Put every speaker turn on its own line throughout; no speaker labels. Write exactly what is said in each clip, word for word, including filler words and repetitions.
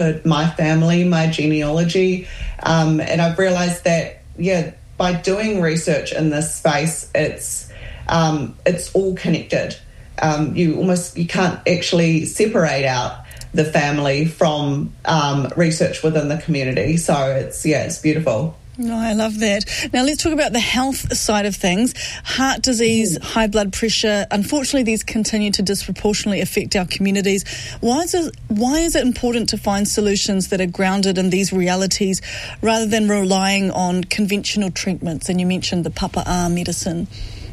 my family, my genealogy, um, and I've realised that, yeah, by doing research in this space, it's um, it's all connected. Um, you almost you can't actually separate out the family from um, research within the community. So it's yeah, it's beautiful.
No, I love that. Now let's talk about the health side of things. Heart disease, mm. high blood pressure. Unfortunately, these continue to disproportionately affect our communities. Why is it, why is it important to find solutions that are grounded in these realities rather than relying on conventional treatments? And you mentioned the Papa medicine.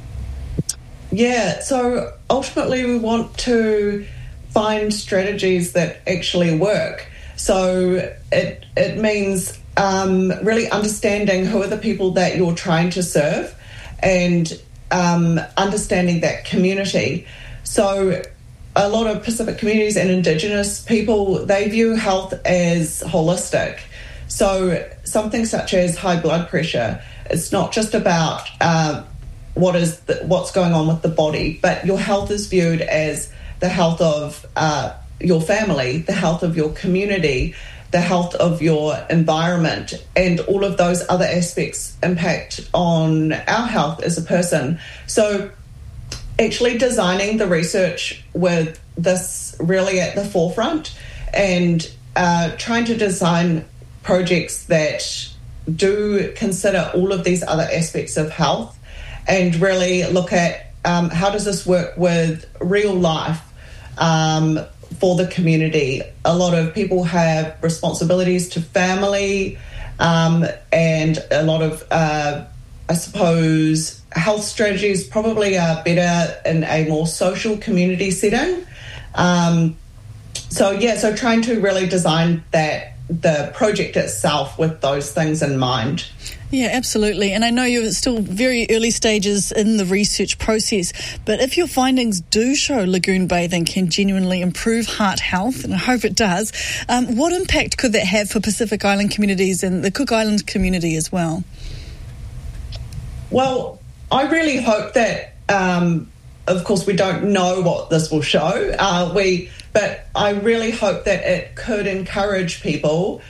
Yeah, so ultimately we want to find strategies that actually work. So it it means um, really understanding who are the people that you're trying to serve and um, understanding that community. So a lot of Pacific communities and Indigenous people, they view health as holistic. So something such as high blood pressure, it's not just about uh, what is the, what's going on with the body, but your health is viewed as the health of uh, your family, the health of your community, the health of your environment, and all of those other aspects impact on our health as a person. So actually designing the research with this really at the forefront and uh, trying to design projects that do consider all of these other aspects of health and really look at um, how does this work with real life um, for the community. A lot of people have responsibilities to family um, and a lot of, uh, I suppose, health strategies probably are better in a more social community setting. Um, so, yeah, so trying to really design that the project itself with those things in mind.
Yeah, absolutely. And I know you're still very early stages in the research process, but if your findings do show lagoon bathing can genuinely improve heart health, and I hope it does, um, what impact could that have for Pacific Island communities and the Cook Islands community as well?
Well, I really hope that, um, of course, we don't know what this will show, uh, we, but I really hope that it could encourage people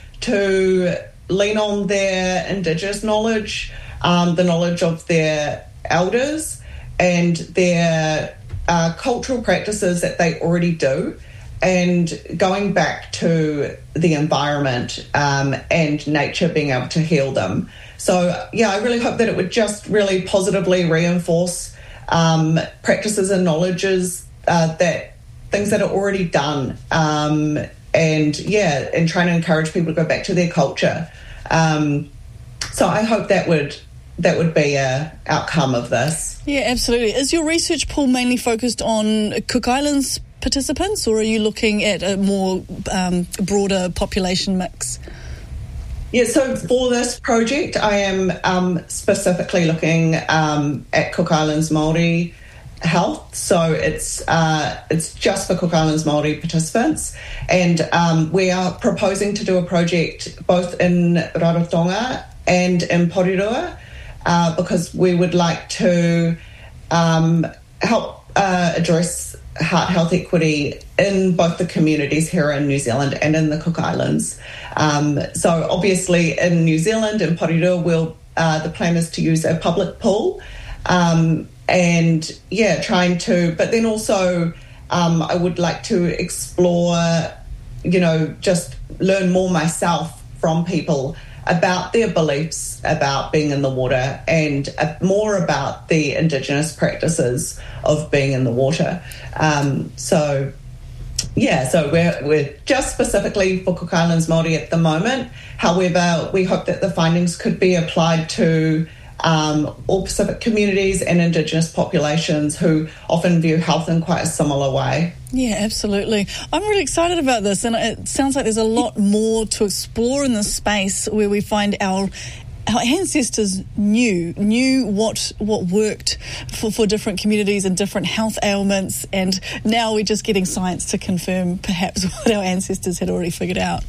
to lean on their Indigenous knowledge, um, the knowledge of their elders and their uh, cultural practices that they already do, and going back to the environment um, and nature being able to heal them. So, yeah, I really hope that it would just really positively reinforce um, practices and knowledges uh, that things that are already done um, and, yeah, and trying to encourage people to go back to their culture. Um, so I hope that would that would be a outcome of this.
Yeah, absolutely. Is your research pool mainly focused on Cook Islands participants, or are you looking at a more um, broader population mix?
Yeah, so for this project, I am um, specifically looking um, at Cook Islands Māori health. So it's uh, it's just for Cook Islands Māori participants, and um, we are proposing to do a project both in Rarotonga and in Porirua uh, because we would like to um, help uh, address heart health equity in both the communities here in New Zealand and in the Cook Islands. Um, so obviously in New Zealand, in Porirua, we'll, uh, the plan is to use a public pool um, and, yeah, trying to, but then also um, I would like to explore, you know, just learn more myself from people about their beliefs about being in the water and uh, more about the Indigenous practices of being in the water. Um, so, yeah, so we're we're just specifically for Cook Islands Māori at the moment. However, we hope that the findings could be applied to um, all Pacific communities and Indigenous populations who often view health in quite a similar way.
Yeah, absolutely. I'm really excited about this, and it sounds like there's a lot more to explore in this space where we find our our ancestors knew knew what what worked for, for different communities and different health ailments, and now we're just getting science to confirm perhaps what our ancestors had already figured out.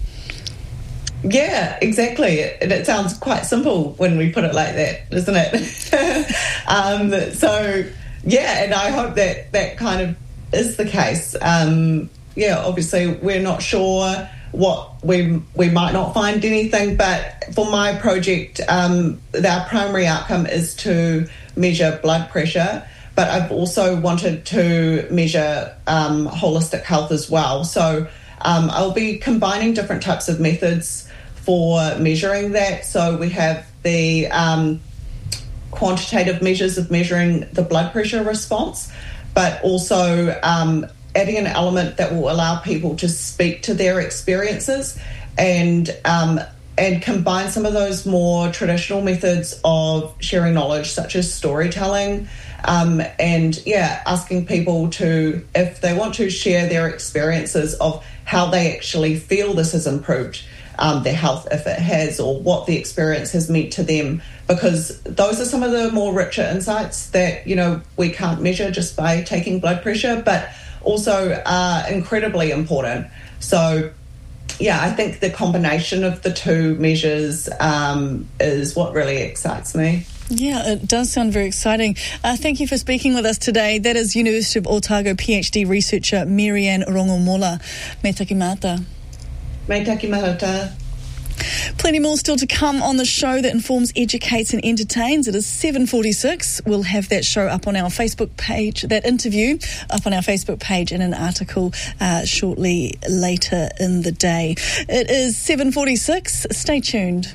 Yeah, exactly. And it sounds quite simple when we put it like that, doesn't it? um, so, yeah, and I hope that that kind of is the case. Um, yeah, obviously we're not sure what we we might not find anything, but for my project, um, our primary outcome is to measure blood pressure, but I've also wanted to measure um, holistic health as well. So um, I'll be combining different types of methods for measuring that. So we have the um, quantitative measures of measuring the blood pressure response, but also um, adding an element that will allow people to speak to their experiences and um, and combine some of those more traditional methods of sharing knowledge, such as storytelling, um, and yeah, asking people to, if they want to, share their experiences of how they actually feel this has improved um, their health, if it has, or what the experience has meant to them, because those are some of the more richer insights that, you know, we can't measure just by taking blood pressure, but also are incredibly important. So yeah, I think the combination of the two measures um, is what really excites me.
Yeah, it does sound very exciting. Uh, thank you for speaking with us today. That is University of Otago PhD researcher Marianne Rongomola. Me taki mata.
Me taki mata.
Plenty more still to come on the show that informs, educates and entertains. It is seven forty-six. We'll have that show up on our Facebook page, that interview up on our Facebook page in an article uh, shortly later in the day. It is seven forty-six. Stay tuned.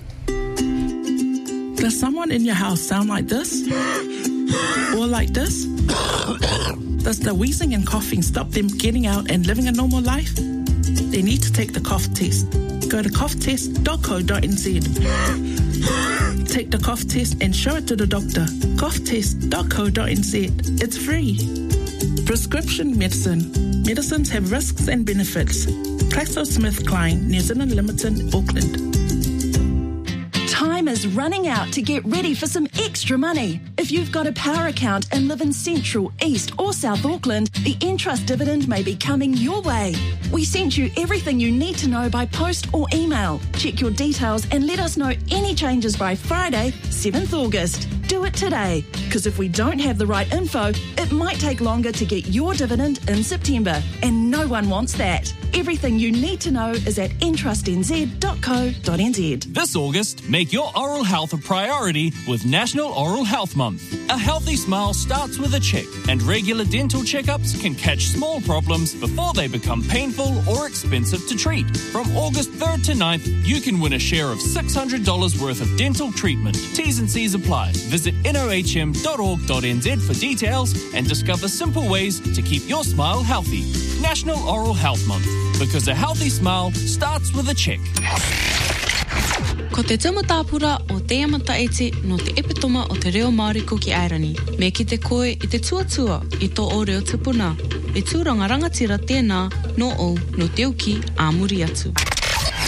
Does someone in your house sound like this? Or like this? Does the wheezing and coughing stop them getting out and living a normal life? They need to take the cough test. Go to cough test dot co dot n z. Take the cough test and show it to the doctor. cough test dot co dot n z. It's free. Prescription medicine. Medicines have risks and benefits. GlaxoSmithKline, New Zealand Limited, Auckland.
Time is running out to get ready for some extra money. If you've got a power account and live in Central, East or South Auckland, the Entrust dividend may be coming your way. We sent you everything you need to know by post or email. Check your details and let us know any changes by Friday, seventh August. Do it today, because if we don't have the right info, it might take longer to get your dividend in September, and no one wants that. Everything you need to know is at entrust n z dot co dot n z.
This August, make your oral health a priority with National Oral Health Month. A healthy smile starts with a check, and regular dental checkups can catch small problems before they become painful or expensive to treat. From August third to ninth, you can win a share of six hundred dollars worth of dental treatment. T's and C's apply. Visit n o h m dot org dot n z for details and discover simple ways to keep your smile healthy. National Oral Health Month, because a healthy smile starts with a check.
Ko te tamatāpura o te amata ete no te epitoma o te reo Māori ko ki Airani. Me ki te koe i te tuatua i tō o reo tupuna. E tūranga rangatira tēnā no o no te uki āmuri atu.